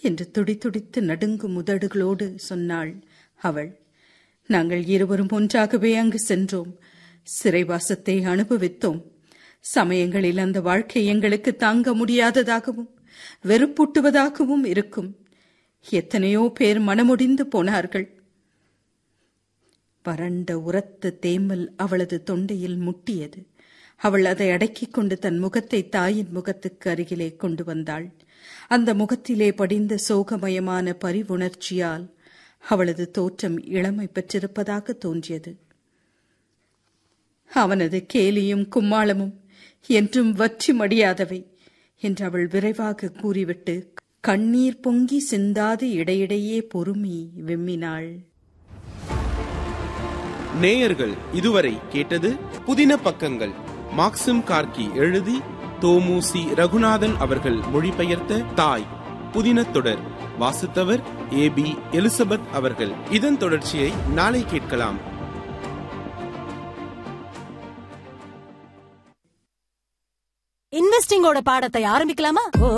என்று துடிதுடித்து நடுங்கும் உதடுகளோடு சொன்னாள் அவள். நாங்கள் இருவரும் ஒன்றாகவே அங்கு சென்றோம். சிறைவாசத்தை அனுபவித்தோம். சமயங்களில் அந்த வாழ்க்கை எங்களுக்கு தாங்க முடியாததாகவும் வெறுப்பூட்டுவதாகவும் இருக்கும். எத்தனையோ பேர் மனமுடிந்து போனார்கள். வறண்ட உரத்த தேமல் அவளது தொண்டையில் முட்டியது. அவள் அதை அடக்கிக் கொண்டு தன் முகத்தை தாயின் முகத்துக்கு அருகிலே கொண்டு வந்தாள். அந்த முகத்திலே படிந்த சோகமயமான பரிவுணர்ச்சியால் அவளது தோற்றம் இளமை பெற்றிருப்பதாக தோன்றியது. அவனது கேலியும் கும்மாளமும் என்றும் வற்றி மடியாதவை என்று அவள் விரைவாக கூறிவிட்டு கண்ணீர் பொங்கி சிந்தாது இடையிடையே பொறுமி விம்மினாள். நேயர்கள் இதுவரை கேட்டது புதின பக்கங்கள். மாக்சிம் கார்கி எழுதி தோமுசி ரகுநாதன் அவர்கள் மொழிபெயர்த்த தாய் புதின தொடர். வாசித்தவர் AB எலிசபெத் அவர்கள். இதன் தொடர்ச்சியை நாளை கேட்கலாம். இன்வெஸ்டிங்கோட பாடத்தை ஆரம்பிக்கலாமா?